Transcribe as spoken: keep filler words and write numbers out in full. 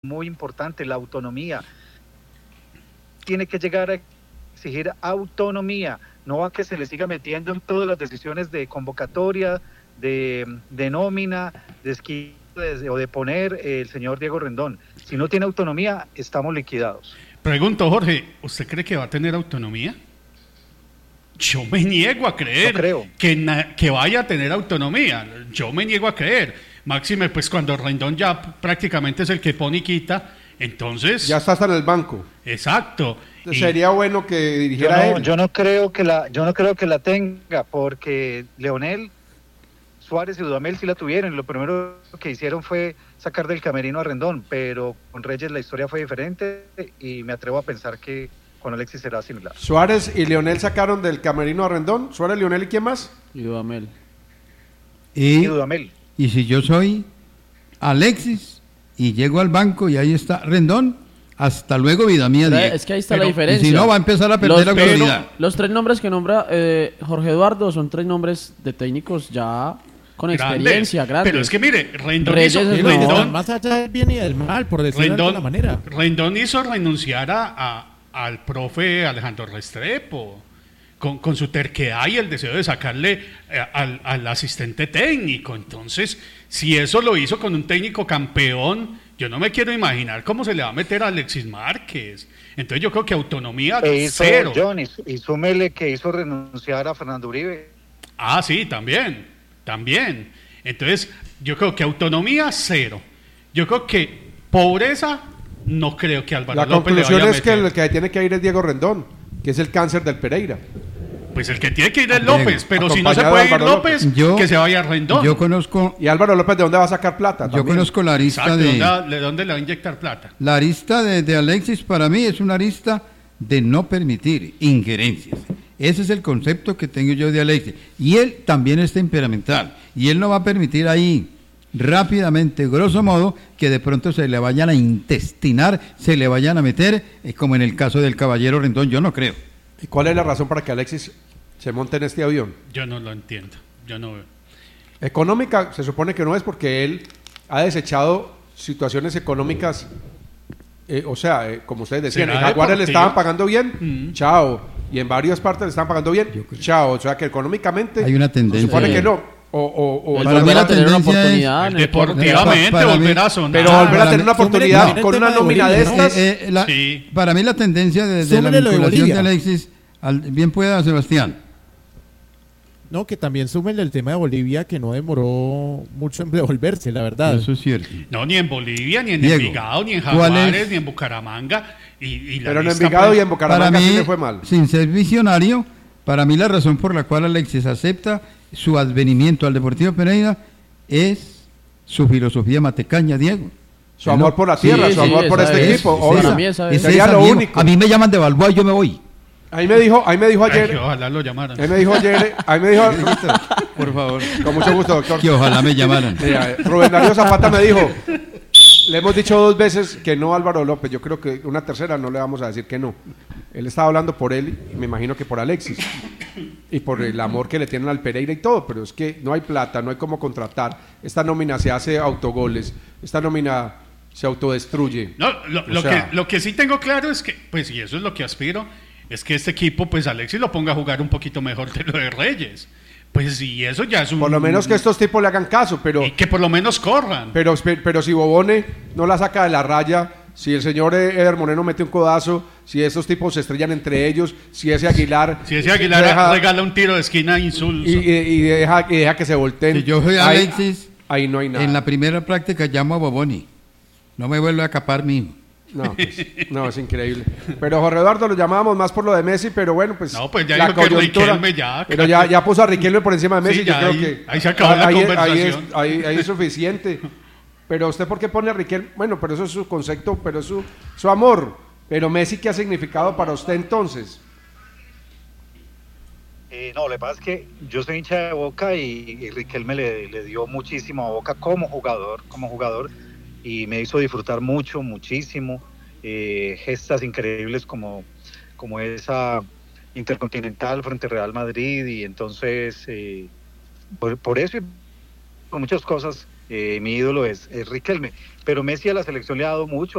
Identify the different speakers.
Speaker 1: muy importante, la autonomía. Tiene que llegar a exigir autonomía, no a que se le siga metiendo en todas las decisiones de convocatoria, de, de nómina, de esquí de, o de poner eh, el señor Diego Rendón. Si no tiene autonomía, estamos liquidados.
Speaker 2: Pregunto, Jorge, ¿usted cree que va a tener autonomía? Yo me niego a creer
Speaker 1: no creo.
Speaker 2: que, na, que vaya a tener autonomía. Yo me niego a creer. Máxime, pues cuando Rendón ya prácticamente es el que pone y quita, entonces...
Speaker 3: Ya está hasta en el banco.
Speaker 2: Exacto.
Speaker 3: Y sería bueno que dirigiera
Speaker 1: yo no,
Speaker 3: él.
Speaker 1: Yo no creo que la, yo no creo que la tenga, porque Leonel, Suárez y Dudamel sí la tuvieron. Lo primero que hicieron fue sacar del camerino a Rendón, pero con Reyes la historia fue diferente y me atrevo a pensar que con Alexis será similar.
Speaker 3: Suárez y Leonel sacaron del camerino a Rendón. Suárez, Leonel y ¿quién más?
Speaker 4: Y Dudamel.
Speaker 5: Y,
Speaker 1: y Dudamel.
Speaker 5: Y si yo soy Alexis y llego al banco y ahí está Rendón, hasta luego, vida mía.
Speaker 4: Diego. Es que ahí está pero, la diferencia.
Speaker 5: Y si no, va a empezar a perder la autoridad.
Speaker 4: Los tres nombres que nombra eh, Jorge Eduardo son tres nombres de técnicos ya con experiencia, grandes.
Speaker 2: Pero es que mire, Rendón
Speaker 4: Reyes
Speaker 2: hizo...
Speaker 4: Es
Speaker 2: Rendón,
Speaker 6: más allá del bien y del mal, por decirlo de alguna manera.
Speaker 2: Rendón hizo renunciar a, a, al profe Alejandro Restrepo. Con, con su terquedad y el deseo de sacarle eh, al, al asistente técnico. Entonces, si eso lo hizo con un técnico campeón, yo no me quiero imaginar cómo se le va a meter a Alexis Márquez. Entonces yo creo que autonomía
Speaker 1: e hizo,
Speaker 2: cero.
Speaker 1: John, y, y súmele que hizo renunciar a Fernando Uribe.
Speaker 2: Ah, sí, también, también. Entonces yo creo que autonomía cero. Yo creo que pobreza, no creo que Álvaro
Speaker 3: La
Speaker 2: López le vaya a
Speaker 3: conclusión es
Speaker 2: meter.
Speaker 3: que el que tiene que ir es Diego Rendón, que es el cáncer del Pereira.
Speaker 2: Pues el que tiene que ir es López, pero si no se
Speaker 3: Acompañado
Speaker 2: puede
Speaker 3: de
Speaker 2: ir
Speaker 3: Álvaro
Speaker 2: López,
Speaker 5: López. Yo-
Speaker 2: que se vaya Rendón.
Speaker 5: Yo conozco,
Speaker 3: ¿Y Álvaro López de dónde va a sacar plata?
Speaker 5: yo
Speaker 3: También.
Speaker 5: conozco la arista
Speaker 2: Exacto,
Speaker 5: de...
Speaker 2: ¿dónde, ¿de dónde le va a inyectar plata?
Speaker 5: La arista de, de Alexis para mí es una arista de no permitir injerencias. Ese es el concepto que tengo yo de Alexis. Y él también es temperamental. Y él no va a permitir ahí rápidamente, grosso modo, que de pronto se le vayan a intestinar, se le vayan a meter, eh, como en el caso del caballero Rendón, yo no creo.
Speaker 3: ¿Y cuál es la razón para que Alexis se monte en este avión?
Speaker 2: Yo no lo entiendo, yo no veo.
Speaker 3: Económica se supone que no es, porque él ha desechado situaciones económicas, eh, o sea, eh, como ustedes decían, en
Speaker 2: ¿Será
Speaker 3: Jaguares le
Speaker 2: deportivo?
Speaker 3: estaban pagando bien,
Speaker 2: Mm.
Speaker 3: chao, y en varias partes le estaban pagando bien, chao, o sea que económicamente
Speaker 5: Hay una
Speaker 3: se
Speaker 5: tendencia.
Speaker 3: supone que no, o, o, o
Speaker 4: El
Speaker 5: Para mí
Speaker 4: volver
Speaker 5: la
Speaker 4: a tener una
Speaker 5: tendencia
Speaker 4: oportunidad
Speaker 5: es-
Speaker 4: en el deporte.
Speaker 2: Deportivamente
Speaker 5: para mí-
Speaker 2: volver a sonar.
Speaker 3: pero volver a
Speaker 5: para
Speaker 3: tener
Speaker 5: mí-
Speaker 3: una oportunidad
Speaker 6: Súmele
Speaker 3: con
Speaker 6: el
Speaker 3: una
Speaker 6: tema de
Speaker 3: nómina de
Speaker 6: Bolivia, ¿no?
Speaker 3: estas.
Speaker 5: Eh, eh, la-
Speaker 2: Sí.
Speaker 5: Para mí la tendencia de, de la
Speaker 6: Súmele lo de
Speaker 5: vinculación de,
Speaker 6: Bolivia.
Speaker 5: Alexis, al, bien pueda Sebastián.
Speaker 6: No, que también sumen el tema de Bolivia, que no demoró mucho en devolverse, la verdad.
Speaker 5: Eso es cierto.
Speaker 2: No, ni en Bolivia, ni en
Speaker 5: Diego,
Speaker 2: Envigado, ni en
Speaker 5: ¿cuál
Speaker 2: Jaguares,
Speaker 5: es?
Speaker 2: ni en Bucaramanga. Y, y la
Speaker 3: Pero en
Speaker 2: lista,
Speaker 3: Envigado
Speaker 2: pues,
Speaker 3: y en
Speaker 5: Para
Speaker 3: Bucaramanga
Speaker 5: mí,
Speaker 3: sí le fue mal.
Speaker 5: sin ser visionario, para mí la razón por la cual Alexis acepta su advenimiento al Deportivo Pereira es su filosofía matecaña, Diego.
Speaker 3: Su amor por la tierra,
Speaker 4: Sí,
Speaker 3: su
Speaker 4: sí,
Speaker 3: amor por
Speaker 4: esa
Speaker 3: este
Speaker 4: es,
Speaker 3: equipo.
Speaker 4: sí,
Speaker 3: obvio.
Speaker 4: para mí esa es.
Speaker 5: Es
Speaker 3: Sería
Speaker 5: esa,
Speaker 3: lo
Speaker 5: Diego.
Speaker 3: único.
Speaker 5: A mí me llaman de Balboa y yo me voy.
Speaker 3: Ahí me dijo, ahí me dijo
Speaker 2: ay, que
Speaker 3: ayer,
Speaker 2: ojalá lo llamaran.
Speaker 3: ahí me dijo ayer, ahí me dijo,
Speaker 5: Por favor.
Speaker 3: con mucho gusto, doctor.
Speaker 5: Que ojalá me llamaran.
Speaker 3: Mira, Rubén Darío Zapata me dijo, le hemos dicho dos veces que no a Álvaro López, yo creo que una tercera no le vamos a decir que no. Él estaba hablando por él y me imagino que por Alexis y por el amor que le tienen al Pereira y todo, pero es que no hay plata, no hay cómo contratar. Esta nómina se hace autogoles, esta nómina se autodestruye.
Speaker 2: No, lo,
Speaker 3: O
Speaker 2: lo
Speaker 3: sea-
Speaker 2: que, lo que sí tengo claro es que, pues, y eso es lo que aspiro, es que este equipo, pues, Alexis lo ponga a jugar un poquito mejor de lo de Reyes. Pues, y eso ya es un...
Speaker 3: Por lo menos que estos tipos le hagan caso, pero,
Speaker 2: Y que por lo menos corran.
Speaker 3: pero, pero si Bobone no la saca de la raya, si el señor Eder Moreno mete un codazo, si estos tipos se estrellan entre ellos, si ese Aguilar...
Speaker 2: Si ese Aguilar
Speaker 3: deja-
Speaker 2: regala un tiro de esquina insulso.
Speaker 3: y, y- y deja, y deja que se volteen.
Speaker 5: Si yo soy
Speaker 3: ahí,
Speaker 5: Alexis,
Speaker 3: ahí no hay nada.
Speaker 5: en la primera práctica llamo a Boboni. No me vuelve a capar mi hijo.
Speaker 3: No, pues, no, es increíble. Pero Jorge Eduardo lo llamábamos más por lo de Messi, pero bueno, pues
Speaker 2: No, pues ya
Speaker 3: la
Speaker 2: dijo que
Speaker 3: coyuntura-
Speaker 2: Riquelme ya,
Speaker 3: pero ya, ya puso a Riquelme por encima de Messi,
Speaker 2: Sí,
Speaker 3: yo
Speaker 2: ya
Speaker 3: creo
Speaker 2: ahí-
Speaker 3: que
Speaker 2: ahí se acabó la
Speaker 3: ahí- ahí es-
Speaker 2: conversación.
Speaker 3: ahí, ahí es suficiente. Pero usted, ¿por qué pone a Riquelme? Bueno, pero eso es su concepto, pero es su, su amor. Pero Messi, ¿qué ha significado para usted entonces?
Speaker 1: Eh, no, lo que pasa es que yo soy hincha de Boca y, y Riquelme le, le dio muchísimo a Boca como jugador, como jugador, y me hizo disfrutar mucho, muchísimo, eh, gestas increíbles como, como esa Intercontinental frente a Real Madrid, y entonces eh, por, por eso y por muchas cosas eh, mi ídolo es, es Riquelme, pero Messi a la selección le ha dado mucho.